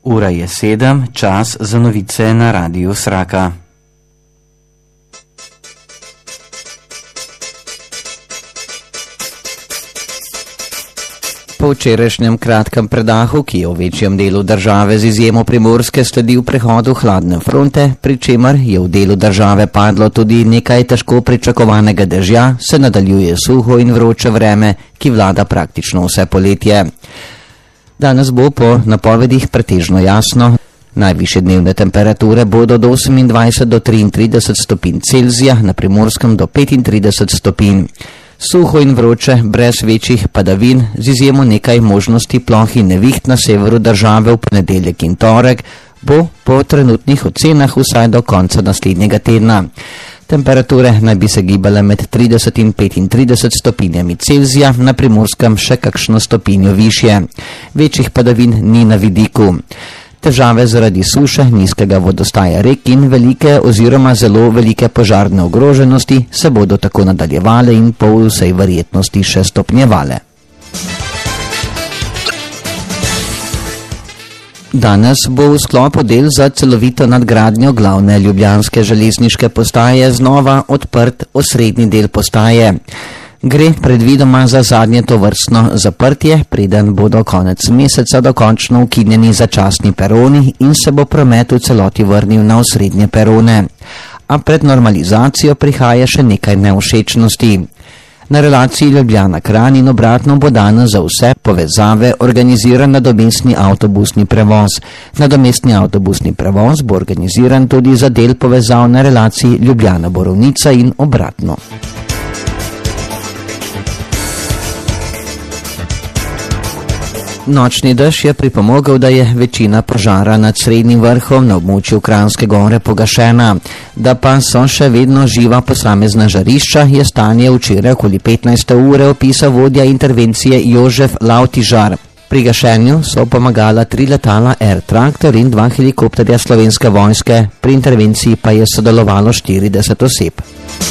Ura je 7, čas za novice na Radiu Sraka. Po včerajšnjem kratkem predahu, ki je v večjem delu države z izjemo Primorske sledil prehodu hladne fronte, pri čemer je v delu države padlo tudi nekaj težko pričakovanega dežja, se nadaljuje suho in vroče vreme, ki vlada praktično vse poletje. Danes bo po napovedih pretežno jasno. Najvišje dnevne temperature bodo od 28 do 33 stopinj Celzija, na Primorskem do 35 stopinj. Suho in vroče, brez večjih padavin, z izjemo nekaj možnosti ploh in neviht na severu države v ponedeljek in torek, bo po trenutnih ocenah vsaj do konca naslednjega tedna. Temperature naj bi se gibale med 30 in 35 stopinjami Celzija, na Primorskem še kakšno stopinjo višje. Večjih padavin ni na vidiku. Težave zaradi suše, nizkega vodostaja rek in velike oziroma zelo velike požarne ogroženosti se bodo tako nadaljevale in po vsej verjetnosti še stopnjevale. Danes bo v sklopu del za celovito nadgradnjo glavne ljubljanske železniške postaje znova odprt osrednji del postaje. Gre predvidoma za zadnje tovrstno zaprtje, preden bodo konec meseca dokončno ukinjeni začasni peroni in se bo promet v celoti vrnil na osrednje perone. A pred normalizacijo prihaja še nekaj nevšečnosti. Na relaciji Ljubljana-Kranj in obratno bo danes za vse povezave organiziran nadomestni avtobusni prevoz. Nadomestni avtobusni prevoz bo organiziran tudi za del povezav na relaciji Ljubljana-Borovnica in obratno. Nočni dež je pripomogel, da je večina požara nad Srednjim vrhom na območju Kranjske gore pogašena. Da pa so še vedno živa posamezna žarišča, je stanje včeraj okoli 15. ure opisal vodja intervencije Jožef Lavtižar. Pri gašenju so pomagala 3 letala Air Traktor in 2 helikopterja Slovenske vojske, pri intervenciji pa je sodelovalo 40 oseb.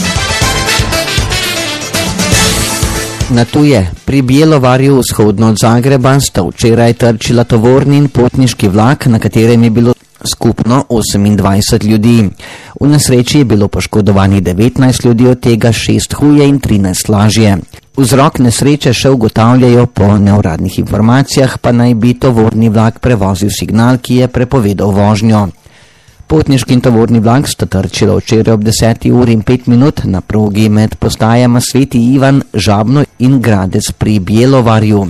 Na tuje, pri Bjelovarju vzhodno od Zagreba sta včeraj trčila tovorni in potniški vlak, na katerem je bilo skupno 28 ljudi. V nesreči je bilo poškodovanih 19 ljudi, od tega 6 huje in 13 lažje. Vzrok nesreče še ugotavljajo, po neuradnih informacijah pa naj bi tovorni vlak prevozil signal, ki je prepovedal vožnjo. Potniški in tovorni vlak sta trčila včeraj ob 10 uri in 5 minut na progi med postajama Sveti Ivan, Žabno in Gradec pri Bjelovarju.